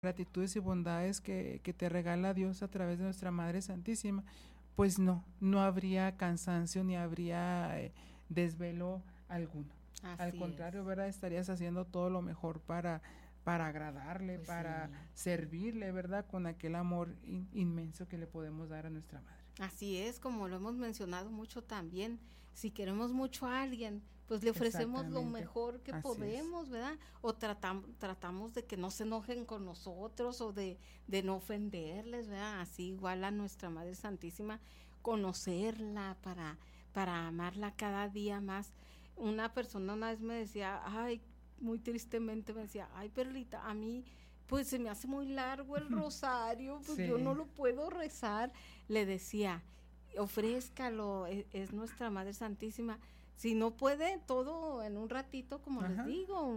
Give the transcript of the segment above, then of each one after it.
gratitudes y bondades que te regala Dios a través de nuestra Madre Santísima, pues no habría cansancio ni habría desvelo alguno. Al Así es. contrario, ¿verdad? Estarías haciendo todo lo mejor para agradarle, Pues para sí. servirle, ¿verdad? Con aquel amor inmenso que le podemos dar a nuestra Madre. Así es, como lo hemos mencionado mucho también, si queremos mucho a alguien, pues le ofrecemos lo Exactamente, mejor que así es. podemos, ¿verdad? O tratamos de que no se enojen con nosotros o de no ofenderles, ¿verdad? Así igual a nuestra Madre Santísima, conocerla para amarla cada día más. Una persona una vez me decía, ay, muy tristemente me decía, ay, Perlita, a mí pues se me hace muy largo el rosario, pues yo no Sí, lo puedo rezar. Le decía, ofrézcalo, es nuestra Madre Santísima. Si no puede, todo en un ratito, como les ajá, digo,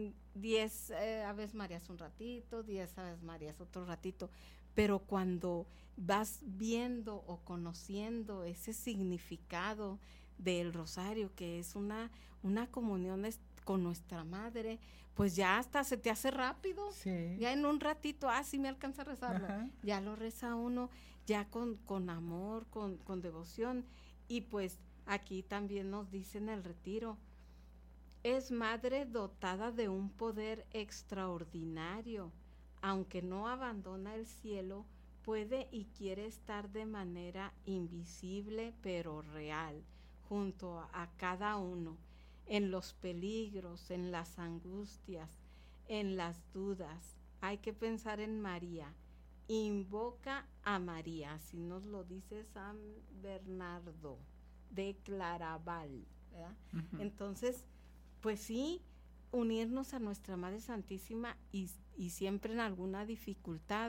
10 Aves Marías un ratito, 10 Aves Marías otro ratito, pero cuando vas viendo o conociendo ese significado del rosario, que es una comunión con nuestra Madre, pues ya hasta se te hace rápido, sí, ya en un ratito, sí me alcanza a rezarlo, ajá, ya lo reza uno, ya con amor, con devoción, y pues aquí también nos dice en el retiro, es madre dotada de un poder extraordinario, aunque no abandona el cielo, puede y quiere estar de manera invisible pero real, junto a cada uno, en los peligros, en las angustias, en las dudas. Hay que pensar en María. Invoca a María, así nos lo dice San Bernardo de Claraval, ¿verdad? ujú, Entonces, pues sí, unirnos a nuestra Madre Santísima y siempre en alguna dificultad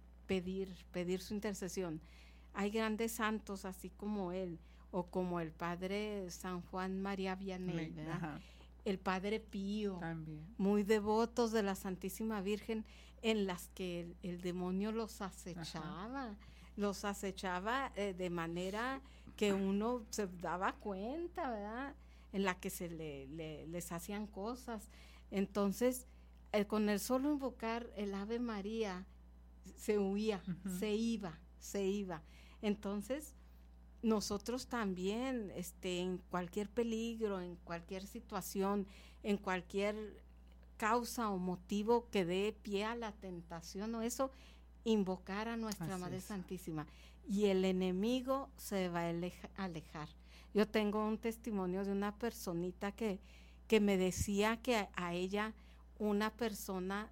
pedir su intercesión. Hay grandes santos así como él, o como el Padre San Juan María Vianney, ¿verdad? ajá, El Padre Pío, también, muy devotos de la Santísima Virgen, en las que el demonio ajá, los acechaba de manera que uno se daba cuenta, ¿verdad? En la que les hacían cosas. Entonces, con el solo invocar el Ave María, se huía, ujú, se iba. Entonces, nosotros también, en cualquier peligro, en cualquier situación, en cualquier causa o motivo que dé pie a la tentación o eso, invocar a nuestra así Madre es, Santísima y el enemigo se va a alejar. Yo tengo un testimonio de una personita que me decía que a ella una persona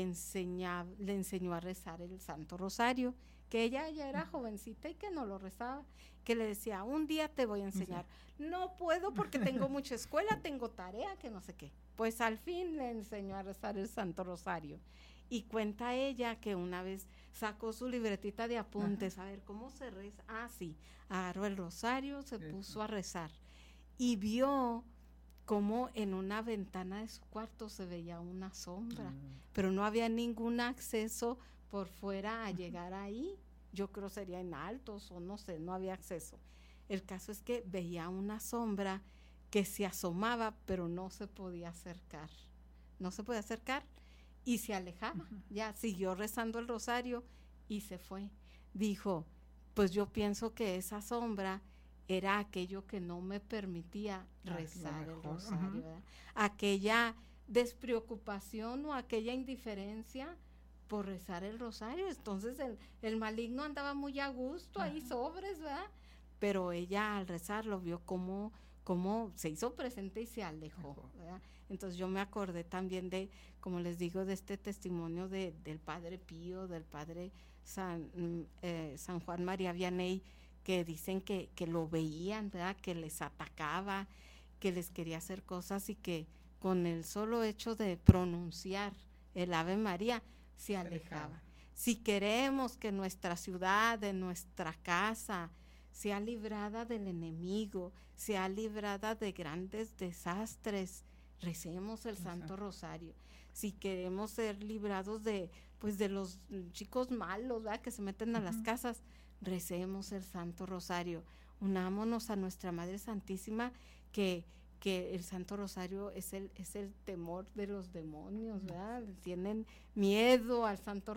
le enseñó a rezar el Santo Rosario, que ella ya era jovencita y que no lo rezaba, que le decía, un día te voy a sí. enseñar. No puedo porque tengo mucha escuela, tengo tarea, que no sé qué. Pues al fin le enseñó a rezar el Santo Rosario. Y cuenta ella que una vez sacó su libretita de Ajá, apuntes, a ver cómo se reza. Sí, agarró el rosario, se eso. puso a rezar y vio como en una ventana de su cuarto se veía una sombra, Mm, pero no había ningún acceso por fuera a ujú, llegar ahí. Yo creo sería en altos o no sé, no había acceso. El caso es que veía una sombra que se asomaba, pero no se podía acercar. No se podía acercar y se alejaba. ujú. Ya siguió rezando el rosario y se fue. Dijo, pues yo pienso que esa sombra era aquello que no me permitía Lo rezar el mejor, ujú, rosario, ¿verdad? Aquella despreocupación o aquella indiferencia por rezar el rosario. Entonces el maligno andaba muy a gusto ahí ajá, sobres, ¿verdad? Pero ella al rezar lo vio como se hizo presente y se alejó, mejor, ¿verdad? Entonces yo me acordé también de, como les digo, de este testimonio del Padre Pío, del Padre San Juan María Vianney, que dicen que lo veían, ¿verdad? Que les atacaba, que les quería hacer cosas y que con el solo hecho de pronunciar el Ave María se se alejaba. alejaba. Si queremos que nuestra ciudad, de nuestra casa, sea librada del enemigo, sea librada de grandes desastres, recemos el Santo Exacto. Rosario. Si queremos ser librados de los chicos malos, ¿verdad? Que se meten a las Ujú, casas, recemos el Santo Rosario. Unámonos a nuestra Madre Santísima que que el Santo Rosario es el temor de los demonios, ¿verdad? Tienen miedo al Santo